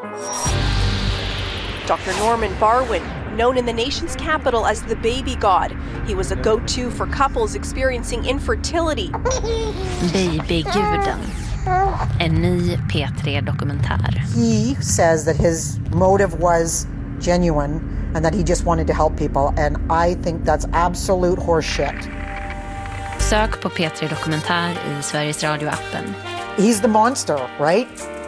Dr. Norman Barwin, known in the nation's capital as the baby god. He was a go-to for couples experiencing infertility. Babyguden. En ny P3-dokumentär. He says that his motive was genuine and that he just wanted to help people, and I think that's absolute horseshit. Sök på P3 Dokumentär i Sveriges Radio-appen. He's the monster, right?